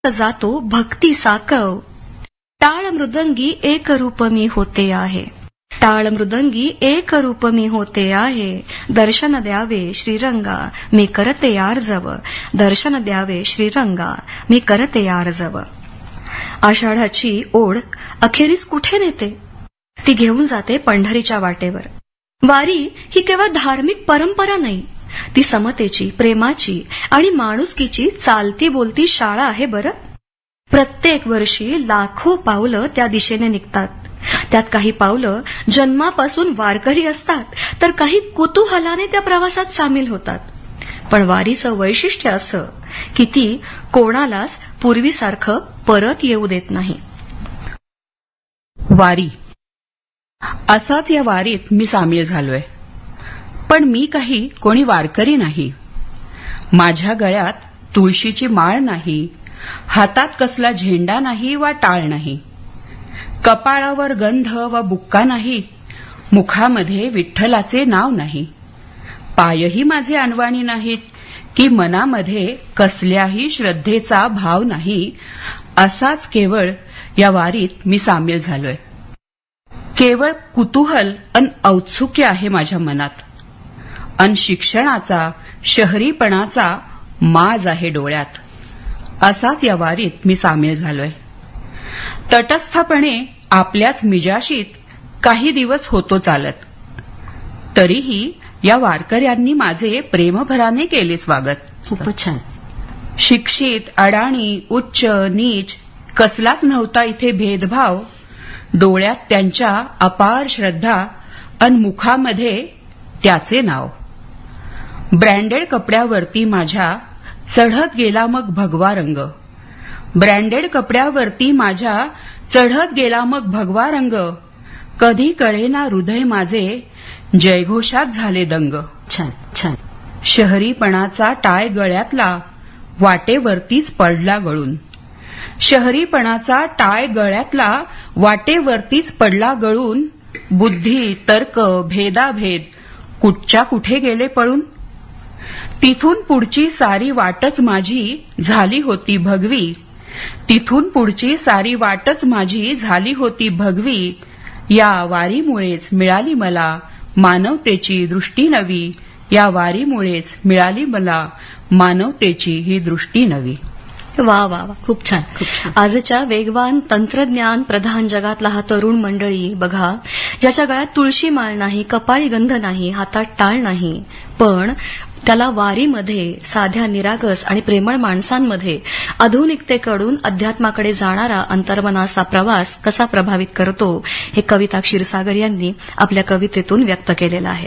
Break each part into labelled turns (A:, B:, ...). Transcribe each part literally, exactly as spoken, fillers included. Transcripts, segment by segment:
A: जातो भक्ती साकव, टाळ मृदंगी एक रूप मी होते आहे. टाळ मृदंगी एक रूप मी होते आहे, दर्शन द्यावे श्रीरंगा मी करते आर्जव. दर्शन द्यावे श्रीरंगा मी करते आर्जव. आषाढाची ओढ अखेरीस कुठे नेते? ती घेऊन जाते पंढरीच्या वाटेवर. वारी ही केवळ धार्मिक परंपरा नाही, ती समतेची, प्रेमाची आणि माणुसकीची चालती बोलती शाळा आहे बरं. प्रत्येक वर्षी लाखो पावलं त्या दिशेने निघतात. त्यात काही पावलं जन्मापासून वारकरी असतात, तर काही कुतूहलाने त्या प्रवासात सामील होतात. पण वारीचं वैशिष्ट्य असं की ती कोणालाच पूर्वीसारखं परत येऊ देत नाही.
B: वारी असाच या वारीत मी सामील झालोय. पण मी काही कोणी वारकरी नाही. माझ्या गळ्यात तुळशीची माळ नाही, हातात कसला झेंडा नाही वा टाळ नाही, कपाळावर गंध वा बुक्का नाही, मुखामध्ये विठ्ठलाचे नाव नाही, पायही माझे अनवाणी नाहीत की मनामध्ये कसल्याही श्रद्धेचा भाव नाही. असाच केवळ या वारीत मी सामील झालोय. केवळ कुतूहल अन औत्सुक्य आहे माझ्या मनात, अन शिक्षणाचा, शहरीपणाचा माज आहे डोळ्यात. असाच या वारीत मी सामील झालोय. तटस्थपणे आपल्याच मिजाशीत काही दिवस होतो चालत. तरीही या वारकऱ्यांनी माझे प्रेमभराने केले स्वागत.
C: खूपच छान.
B: शिक्षित, अडाणी, उच्च, नीच कसलाच नव्हता इथे भेदभाव. डोळ्यात त्यांच्या अपार श्रद्धा अन मुखामध्ये त्याचे नाव. ब्रँडेड कपड्यावरती माझ्या चढत गेला मग भगवा रंग. ब्रँडेड कपड्यावरती माझ्या चढत गेला मग भगवा रंग. कधी कळेना हृदय माझे जयघोषात झाले दंग.
C: छान छान.
B: शहरीपणाचा टाळ गळ्यातला वाटेवरतीच पडला गळून. शहरीपणाचा टाळ गळ्यातला वाटेवरतीच पडला गळून. बुद्धी, तर्क, भेदाभेद कुठच्या कुठे गेले पळून. तिथून पुढची सारी वाटच माझी झाली होती भगवी. तिथून पुढची सारी वाटच माझी झाली होती भगवी. या वारीमुळेच मिळाली मला मानवतेची दृष्टी नवी. या वारीमुळेच मिळाली मला मानवतेची ही दृष्टी नवी.
A: वा वा वा,
C: खूप छान खूप छान.
A: आजच्या वेगवान तंत्रज्ञान प्रधान जगातला हा तरुण मंडळी बघा, ज्याच्या गळ्यात तुळशी माळ नाही, कपाळी गंध नाही, हातात टाळ नाही, पण त्याला वारीमध्ये साध्या निरागस आणि प्रेमळ माणसांमध्ये आधुनिकतेकडून अध्यात्माकडे जाणारा अंतर्मनाचा प्रवास कसा प्रभावित करतो हे कविता क्षीरसागर यांनी आपल्या कवितेतून व्यक्त केलेलं आहे.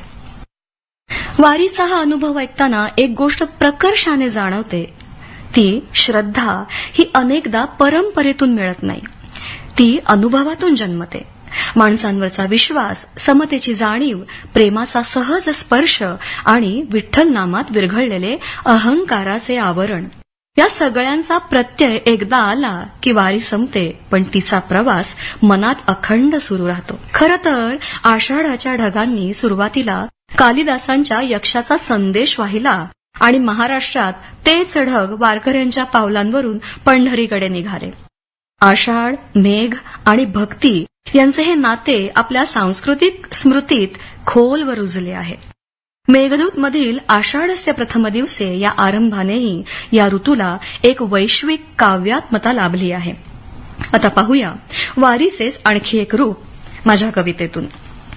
A: वारीचा हा अनुभव ऐकताना एक गोष्ट प्रकर्षाने जाणवते, ती श्रद्धा ही अनेकदा परंपरेतून मिळत नाही, ती अनुभवातून जन्मते. माणसांवरचा विश्वास, समतेची जाणीव, प्रेमाचा सहज स्पर्श आणि विठ्ठल नामात विरघळलेले अहंकाराचे आवरण, या सगळ्यांचा प्रत्यय एकदा आला की वारी संपते, पण तिचा प्रवास मनात अखंड सुरू राहतो. खरं तर आषाढाच्या ढगांनी सुरुवातीला कालिदासांच्या यक्षाचा संदेश वाहिला आणि महाराष्ट्रात तेच ढग वारकऱ्यांच्या पावलांवरून पंढरीकडे निघाले. आषाढ, मेघ आणि भक्ती यांचे हे नाते आपल्या सांस्कृतिक स्मृतीत खोलवर रुजले आहे. मेघदूत मधील आषाढस्य प्रथम दिवसे या आरंभानेही या ऋतूला एक वैश्विक काव्यात्मता लाभली आहे. आता पाहूया वारीचेच आणखी एक रूप माझ्या कवितेतून.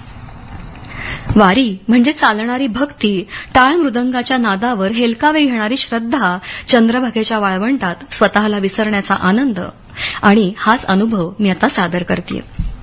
A: वारी म्हणजे चालणारी भक्ती, टाळ मृदंगाच्या नादावर हेलकावे घेणारी श्रद्धा, चंद्रभागेच्या वाळवंटात स्वतःला विसरण्याचा आनंद, आणि हाच अनुभव मी आता सादर करते.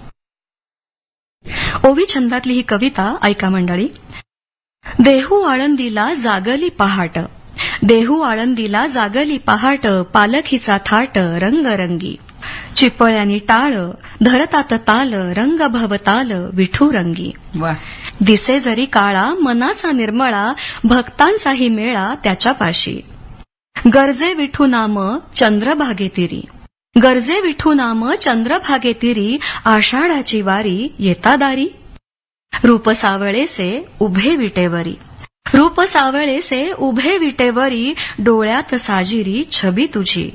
A: ओवी छंदातली ही कविता ऐका मंडळी. देहू आळंदीला जागली पहाट, देहू आळंदीला जागली पहाट, पालखीचा थाट रंगरंगी, चिपळ्यानी टाळ धरतात ताल, रंग भवताल विठू रंगी. दिसे जरी काळा मनाचा निर्मळा, भक्तांचाही मेळा त्याच्यापाशी. गरजे विठू नाम चंद्रभागेतिरी, गरजे विठू नाम चंद्रभागेतिरी, आषाढाची वारी येता दारी. रूप सावळेसे उभे विटेवरी, रूप सावळेसे उभे विटेवरी, डोळ्यात साजिरी छबी तुझी.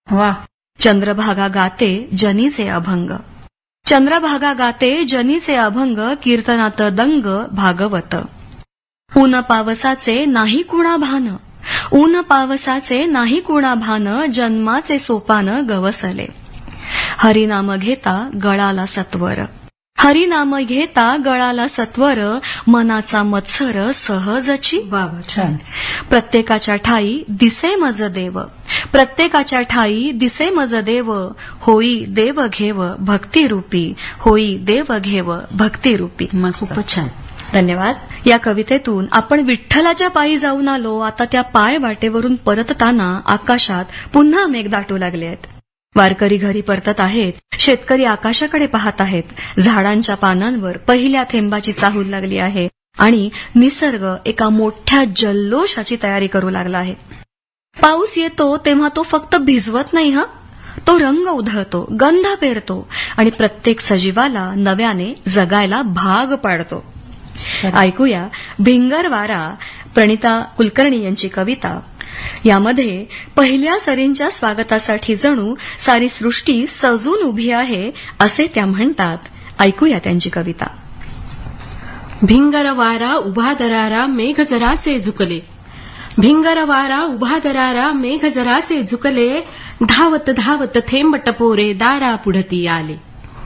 C: वा.
A: चंद्रभागा गाते जनीचे अभंग. चंद्रभागा गाते जनीचे अभंग कीर्तनात दंग भागवत. ऊन पावसाचे नाही कुणा भान. ऊन पावसाचे नाही कुणा भान जन्माचे सोपान गवसले. हरिनाम घेता गळाला सत्वर. हरिनाम घेता गळाला सत्वर मनाचा मत्सर सहजची.
C: वा वा, छान.
A: प्रत्येकाच्या ठाई दिसे मज देव. प्रत्येकाच्या ठाई दिसे मज देव होई देव घेव भक्तिरूपी. होई देव घेव भक्तिरूपी.
C: मस्त, खूपच छान.
A: धन्यवाद. या कवितेतून आपण विठ्ठलाच्या पायी जाऊन आलो. आता त्या पाय वाटेवरून परतताना आकाशात पुन्हा मेघ दाटू लागले आहेत. वारकरी घरी परतत आहेत. शेतकरी आकाशाकडे पाहत आहेत. झाडांच्या पानांवर पहिल्या थेंबाची चाहूल लागली आहे आणि निसर्ग एका मोठ्या जल्लोषाची तयारी करू लागला आहे. पाऊस येतो तेव्हा तो फक्त भिजवत नाही हा, तो रंग उधळतो, गंध पेरतो आणि प्रत्येक सजीवाला नव्याने जगायला भाग पाडतो. ऐकूया भिंगर वारा प्रणिता कुलकर्णी यांची कविता. यामध्ये पहिल्या सरींच्या स्वागतासाठी जणू सारी सृष्टी सजून उभी आहे असे त्या म्हणतात. ऐकूया त्यांची कविता.
D: भिंगर वारा उभा दरारा मेघ जरासे झुकले. भिंगर वारा उभा दरारा मेघ जरासे झुकले. धावत धावत थेंब टपोरे दारा पुढती आले.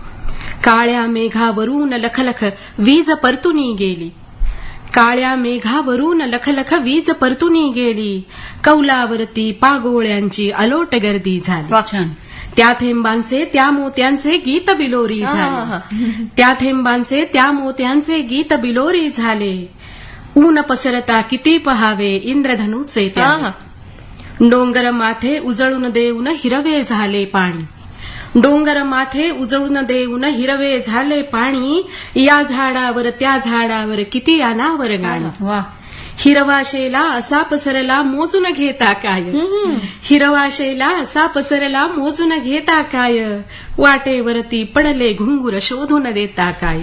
D: काळ्या मेघावरून लखलख वीज परतुनी गेली. काळ्या मेघावरून लखलख वीज परतुनी गेली. कौलावरती पागोळ्यांची अलोट गर्दी झाली. त्या थेंबांचे त्या मोत्यांचे गीत बिलोरी झाले. त्या थेंबांचे त्या मोत्यांचे गीत बिलोरी झाले. ऊन पसरता किती पहावे इंद्रधनुचे त्या. डोंगर माथे उजळून देऊन हिरवे झाले पाणी. डोंगर माथे उजळून देऊन हिरवे झाले पाणी. या झाडावर त्या झाडावर किती अनावर गाणी. हिरवाशेला असा पसरला मोजून घेता काय. हिरवाशेला असा पसरला मोजून घेता काय. वाटेवरती पडले घुंगूर शोधून देता काय.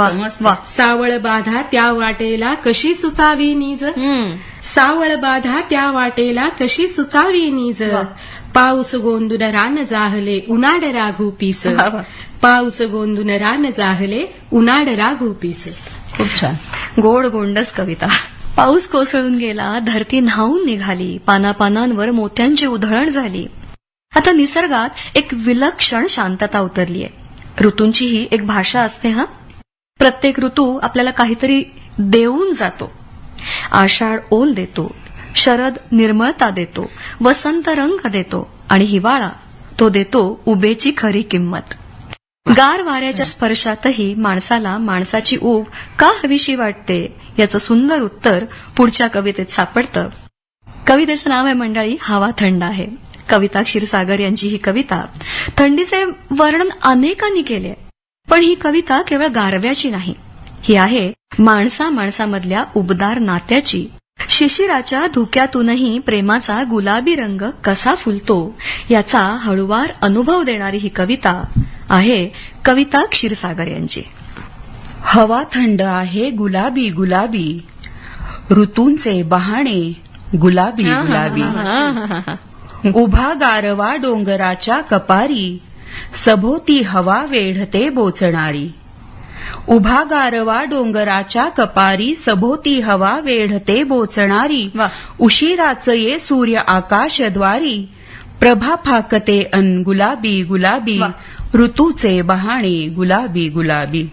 D: सावळ बाधा त्या वाटेला कशी सुचावी नीज. सावळ बाधा त्या वाटेला कशी सुचावी नीज. पाऊस गोंदून रान जाहले उनाड राघू पीस. पाऊस गोंदून रान जाहले उनाड राघू पीस.
B: खूप छान.
A: गोड गोंडस कविता. पाऊस कोसळून गेला. धरती न्हावून निघाली. पानापानांवर मोत्यांची उधळण झाली. आता निसर्गात एक विलक्षण शांतता उतरली आहे. ऋतूंची ही एक भाषा असते हा. प्रत्येक ऋतू आपल्याला काहीतरी देऊन जातो. आषाढ ओल देतो. शरद निर्मळता देतो. वसंत रंग देतो आणि हिवाळा तो देतो उभेची खरी किंमत. गार वाऱ्याच्या स्पर्शातही माणसाला माणसाची ऊब का हवीशी वाटते याचं सुंदर उत्तर पुढच्या कवितेत सापडतं. कवितेचं नाव आहे मंडळी हवा थंड आहे. कविता क्षीरसागर यांची ही कविता. थंडीचे वर्णन अनेकांनी केले, पण ही कविता केवळ गारव्याची नाही. ही आहे माणसा माणसामधल्या उबदार नात्याची. शिशिराच्या धुक्यातूनही प्रेमाचा गुलाबी रंग कसा फुलतो याचा हळुवार अनुभव देणारी ही कविता आहे कविता क्षीरसागर यांची.
B: हवा थंड आहे गुलाबी गुलाबी. ऋतूंचे बहाणे गुलाबी गुलाबी. उभा गारवा डोंगराच्या कपारी. सभोवती हवा वेढते बोचणारी. उभा गारवा डोंगराच्या कपारी. सभोवती हवा वेढते बोचणारी. उशिराच ये सूर्य आकाशद्वारी. प्रभा फाकते अन गुलाबी गुलाबी. ऋतूचे बहाणे गुलाबी गुलाबी.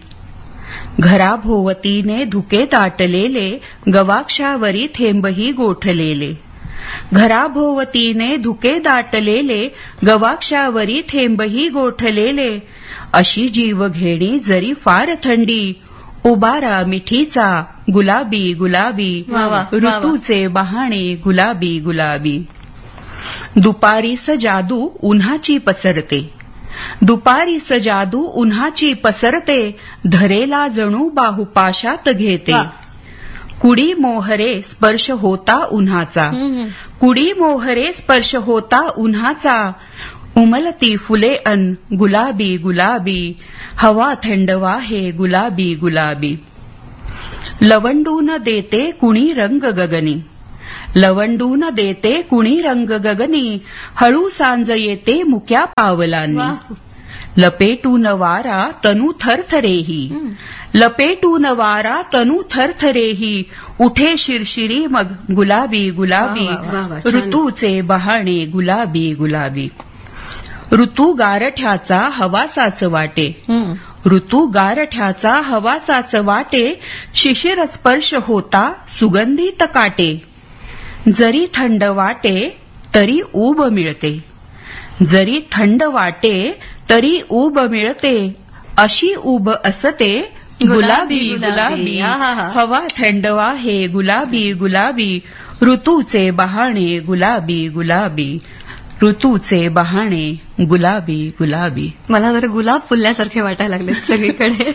B: घराभोवतीने धुके दाटलेले. गवाक्षावरी थेंबही गोठलेले. घराभोवतीने धुके दाटलेले. गवाक्षावरी थेंबही गोठलेले. अशी जीवघेणी जरी फार थंडी. उबारा मिठीचा गुलाबी गुलाबी. ऋतूचे बहाणे गुलाबी गुलाबी. दुपारीस जादू उन्हाची पसरते. दुपारीस जादू उन्हाची पसरते. धरेला जणू बाहुपाशात घेते. कुडी मोहरे स्पर्श होता उन्हाचा. कुडी मोहरे स्पर्श होता उन्हाचा. उमलती फुले अन गुलाबी गुलाबी. हवा थंडवा हे गुलाबी गुलाबी. लवंडून देते कुणी रंग गगनी. लवंडून देते कुणी रंग गगनी, हळू सांज येते मुक्या पावलांनी. लपेटून वारा तनु थरथरेही, लपेटून वारा तनु थरथरेही, उठे शिरशिरी मग गुलाबी गुलाबी,
D: वा, वा, वा, छानच.
B: ऋतूचे बहाणे गुलाबी गुलाबी. ऋतू गारठ्याचा हवासाच वाटे, ऋतू गारठ्याचा हवासाच वाटे, शिशिर स्पर्श होता सुगंधित काटे. जरी थंड वाटे तरी ऊब मिळते, जरी थंड वाटे तरी ऊब मिळते, अशी ऊब असते गुलाबी गुलाबी.
A: आहाहा.
B: हवा थंडवा हे गुलाबी गुलाबी, ऋतूचे बहाणे गुलाबी गुलाबी, ऋतूचे बहाणे गुलाबी गुलाबी.
A: मला जर गुलाब फुलल्यासारखे वाटायला लागले सगळीकडे.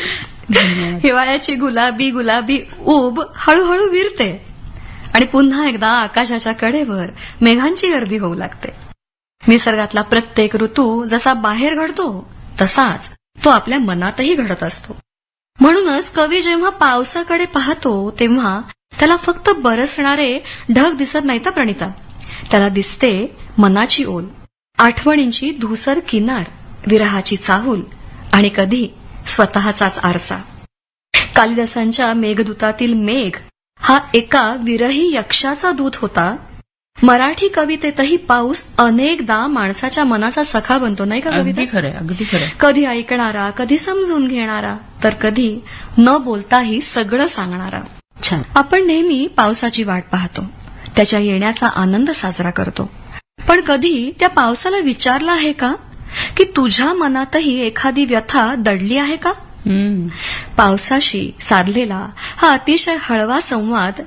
A: हिवाळ्याची गुलाबी गुलाबी ऊब हळूहळू विरते आणि पुन्हा एकदा आकाशाच्या कडेवर मेघांची गर्दी होऊ लागते. निसर्गातला प्रत्येक ऋतू जसा बाहेर घडतो तसाच तो आपल्या मनातही घडत असतो. म्हणूनच कवी जेव्हा पावसाकडे पाहतो तेव्हा त्याला फक्त बरसणारे ढग दिसत नाही तर प्रणिता, त्याला दिसते मनाची ओल, आठवणींची धूसर किनार, विरहाची चाहूल आणि कधी स्वतःचाच आरसा. कालिदासांच्या मेघदूतातील मेघ हा एका विरही यक्षाचा दूत होता. मराठी कवितेतही पाऊस अनेकदा माणसाच्या मनाचा सखा बनतो, नाही का कविता?
B: अगदी खरंय, अगदी खरंय.
A: कधी ऐकणारा, कधी समजून घेणारा, तर कधी न बोलताही सगळं सांगणारा.
C: छान.
A: आपण नेहमी पावसाची वाट पाहतो, त्याच्या येण्याचा आनंद साजरा करतो. पण कधी त्या पावसाला विचारलं आहे का की तुझ्या मनातही एखादी व्यथा दडली आहे का?
B: हम्म.
A: पावसाशी साधलेला हा अतिशय हळवा संवाद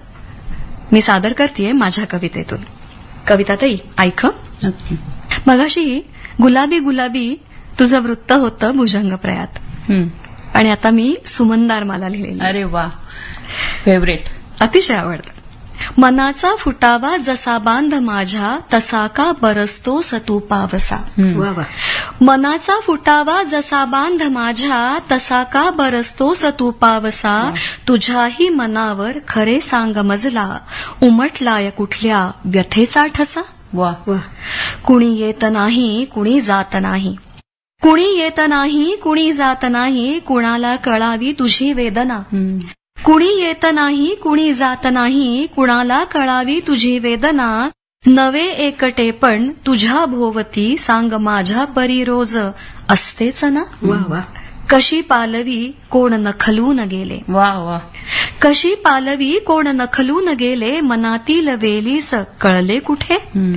A: मी सादर करतेय माझ्या कवितेतून. कविताताई ऐक.
B: नक्की.
A: मगाशी गुलाबी गुलाबी तुझं वृत्त होतं भुजंगप्रयात,
B: हम्म.
A: आणि आता मी सुमनदार माला लिहिलेली.
B: अरे वा, फेवरेट.
A: अतिशय आवडतं. मनाचा फुटावा जसा बांध माझ्या, तसा का बरसतो सतू पावसा.
D: वा वा.
A: मनाचा फुटावा जसा बांध माझ्या, तसा का बरसतो सतू पावसा. तुझ्याही मनावर खरे सांग मजला, उमटलाय कुठल्या व्यथेचा ठसा.
B: वा
D: वा.
A: कुणी येत नाही कुणी जात नाही, कुणी येत नाही कुणी जात नाही, कुणाला कळावी तुझी वेदना. कुणी येत नाही कुणी जात नाही, कुणाला कळावी तुझी वेदना. नवे एकटे पण तुझ्या भोवती, सांग माझ्या परी रोज असतेच ना.
D: वा वा.
A: कशी पालवी कोण नखलून गेले,
B: वा वा.
A: कशी पालवी कोण नखलून गेले, मनातील वेलीस कळले कुठे.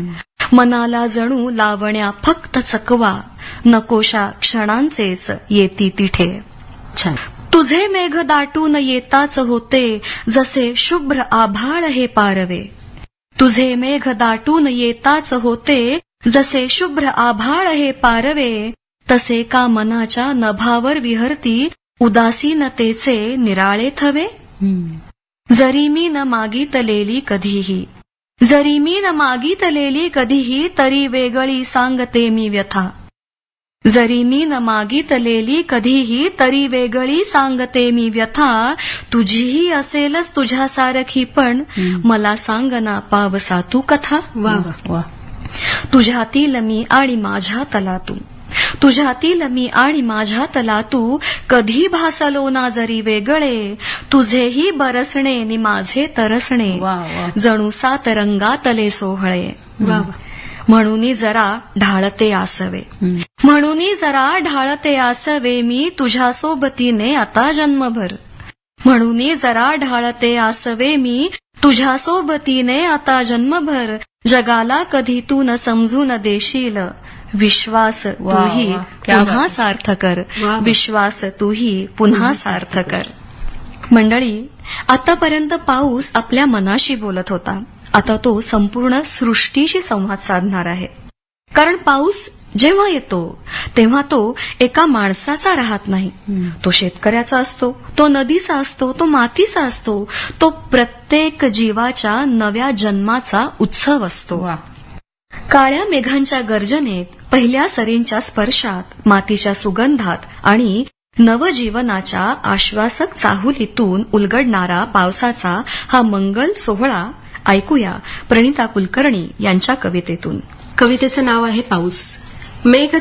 A: मनाला जणू लावण्या फक्त चकवा, नकोशा क्षणांचेच येती तिठे.
C: छान.
A: तुझे मेघ दाटून येताच होते, जसे शुभ्र आभाळ हे पारवे. तुझे मेघ दाटून येताच होते, जसे शुभ्र आभाळ हे पारवे. तसे का मनाच्या नभावर विहरती, उदासीनतेचे निराळे थवे. जरी मी न मागितलेली कधीही, जरी मी न मागितलेली कधीही, तरी वेगळी सांगते मी व्यथा. जरी मी न मागितलेली कधीही, तरी वेगळी सांगते मी व्यथा. तुझीही असेलच तुझ्यासारखी, पण मला सांग ना पावसा तू कथा.
D: वा वा.
B: वा.
A: तुझ्यातील मी आणि माझ्या तला तू, तुझ्यातील मी आणि माझ्या तला तू, कधी भासलो ना जरी वेगळे. तुझेही बरसणे नि माझे तरसणे,
B: वा वा.
A: जणू सात रंगातले सोहळे.
D: वा वा.
A: म्हणून जरा ढाळते आसवे, म्हणून जरा ढाळते आसवे मी, तुझ्या सोबतीने आता जन्मभर. म्हणून जरा ढाळते आसवे मी, तुझ्या सोबतीने आता जन्मभर. जगाला कधी तू न समजून देशील, विश्वास
B: वा,
A: तूही
B: वा. क्या
A: पुन्हा
B: बात.
A: सार्थ कर.
D: वा, वा.
A: विश्वास तूही पुन्हा सार्थ कर. मंडळी, आतापर्यंत पाऊस आपल्या मनाशी बोलत होता. आता तो संपूर्ण सृष्टीशी संवाद साधणार आहे. कारण पाऊस जेव्हा येतो तेव्हा तो एका माणसाचा राहत नाही. तो शेतकऱ्याचा असतो, तो नदीचा असतो, तो मातीचा असतो. तो प्रत्येक जीवाच्या नव्या जन्माचा उत्सव असतो.
B: वा.
A: काळ्या मेघांच्या गर्जनेत, पहिल्या सरींच्या स्पर्शात, मातीच्या सुगंधात आणि नवजीवनाच्या आश्वासक चाहुलीतून उलगडणारा पावसाचा हा मंगल सोहळा ऐकूया प्रणिता कुलकर्णी यांच्या कवितेतून.
D: कवितेचं नाव आहे पाऊस. मेघ